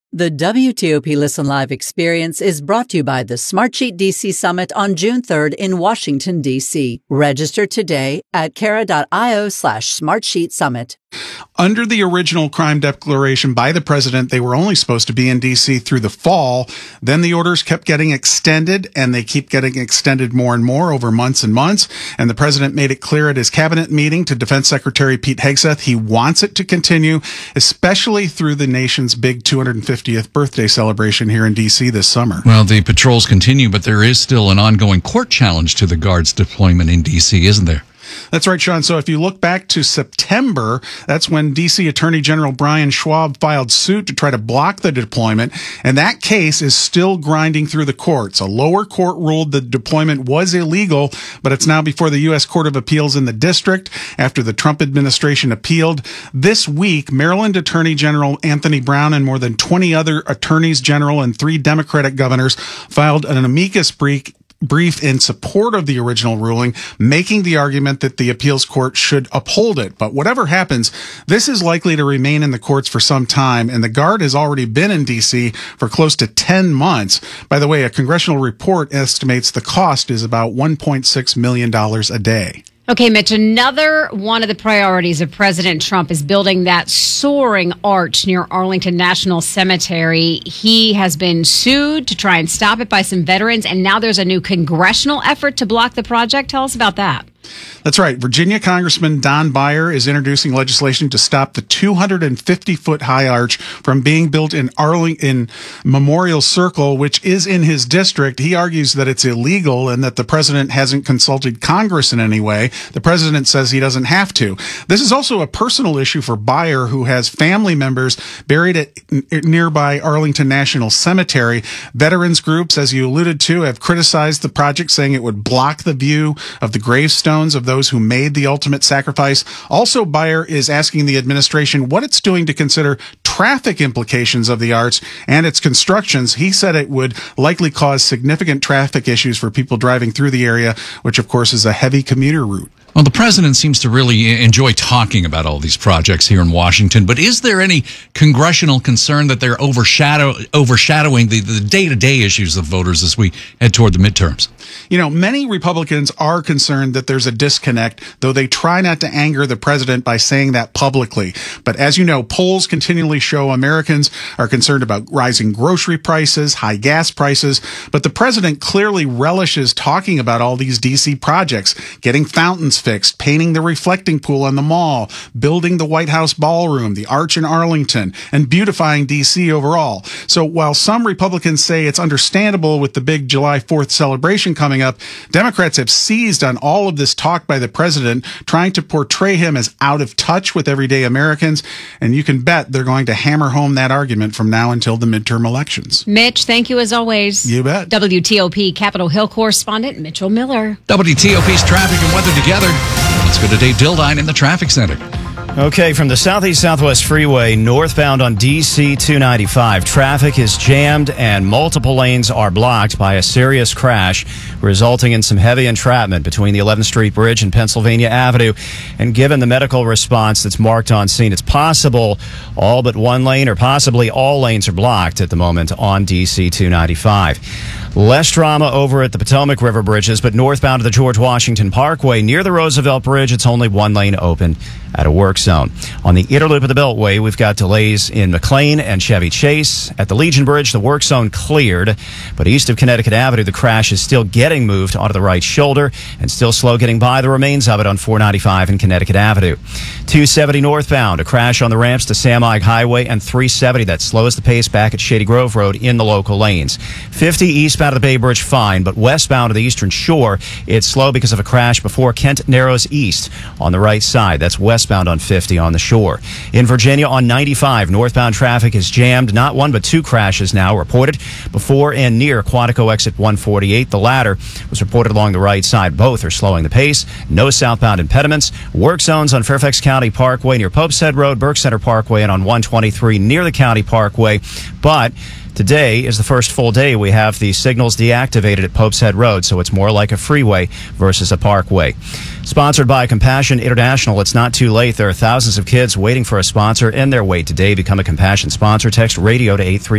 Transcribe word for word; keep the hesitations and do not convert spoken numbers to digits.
The W T O P Listen Live experience is brought to you by the Smartsheet D C Summit on June third in Washington, D C. Register today at cara.io slash Smartsheet Summit. Under the original crime declaration by the president, they were only supposed to be in D C through the fall. Then the orders kept getting extended, and they keep getting extended more and more over months and months. And the president made it clear at his cabinet meeting to Defense Secretary Pete Hegseth he wants it to continue, especially through the nation's big two hundred fiftieth birthday celebration here in D C this summer. Well, the patrols continue, but there is still an ongoing court challenge to the Guard's deployment in D C, isn't there? That's right, Sean. So if you look back to September, that's when D C Attorney General Brian Schwab filed suit to try to block the deployment. And that case is still grinding through the courts. A lower court ruled the deployment was illegal, but it's now before the U S Court of Appeals in the district after the Trump administration appealed. This week, Maryland Attorney General Anthony Brown and more than twenty other attorneys general and three Democratic governors filed an amicus brief brief in support of the original ruling, making the argument that the appeals court should uphold it. But whatever happens, this is likely to remain in the courts for some time, and the Guard has already been in D C for close to ten months. By the way, a congressional report estimates the cost is about one point six million dollars a day. Okay, Mitch, another one of the priorities of President Trump is building that soaring arch near Arlington National Cemetery. He has been sued to try and stop it by some veterans, and now there's a new congressional effort to block the project. Tell us about that. That's right. Virginia Congressman Don Beyer is introducing legislation to stop the two hundred fifty foot high arch from being built in Arlington Memorial Circle, which is in his district. He argues that it's illegal and that the president hasn't consulted Congress in any way. The president says he doesn't have to. This is also a personal issue for Beyer, who has family members buried at nearby Arlington National Cemetery. Veterans groups, as you alluded to, have criticized the project, saying it would block the view of the gravestones of those who made the ultimate sacrifice. Also, Beyer is asking the administration what it's doing to consider traffic implications of the arch and its constructions. He said it would likely cause significant traffic issues for people driving through the area, which of course is a heavy commuter route. Well, the president seems to really enjoy talking about all these projects here in Washington, but is there any congressional concern that they're overshadow, overshadowing the, the day-to-day issues of voters as we head toward the midterms? You know, many Republicans are concerned that there's a disconnect, though they try not to anger the president by saying that publicly. But as you know, polls continually show Americans are concerned about rising grocery prices, high gas prices, but the president clearly relishes talking about all these D C projects, getting fountains fixed, painting the reflecting pool on the mall, building the White House ballroom, the arch in Arlington, and beautifying D C overall. So while some Republicans say it's understandable with the big July fourth celebration coming up, Democrats have seized on all of this talk by the president, trying to portray him as out of touch with everyday Americans. And you can bet they're going to hammer home that argument from now until the midterm elections. Mitch, thank you as always. You bet. W T O P Capitol Hill correspondent Mitchell Miller. W T O P's traffic and weather together. Let's go to Dave Dildine in the traffic center. Okay, from the Southeast Southwest Freeway, northbound on D C two ninety-five, traffic is jammed and multiple lanes are blocked by a serious crash, resulting in some heavy entrapment between the eleventh Street Bridge and Pennsylvania Avenue. And given the medical response that's marked on scene, it's possible all but one lane or possibly all lanes are blocked at the moment on D C two ninety-five. Less drama over at the Potomac River bridges, but northbound to the George Washington Parkway near the Roosevelt Bridge, it's only one lane open at a work zone. On the inner loop of the Beltway, we've got delays in McLean and Chevy Chase. At the Legion Bridge, the work zone cleared, but east of Connecticut Avenue, the crash is still getting moved onto the right shoulder and still slow getting by the remains of it on four ninety-five and Connecticut Avenue. two seventy northbound, a crash on the ramps to Sam Ike Highway and three seventy. That slows the pace back at Shady Grove Road in the local lanes. fifty eastbound of the Bay Bridge, fine, but westbound to the Eastern Shore, it's slow because of a crash before Kent narrows east on the right side. That's westbound on fifty on the shore. In Virginia on ninety-five, northbound traffic is jammed. Not one but two crashes now reported before and near Quantico exit one forty-eight. The latter was reported along the right side. Both are slowing the pace. No southbound impediments. Work zones on Fairfax County Parkway near Pope's Head Road, Burke Center Parkway, and on one twenty-three near the County Parkway. But today is the first full day we have the signals deactivated at Pope's Head Road, so it's more like a freeway versus a parkway. Sponsored by Compassion International, it's not too late. There are thousands of kids waiting for a sponsor, and their wait today. Become a Compassion sponsor. Text radio to eight three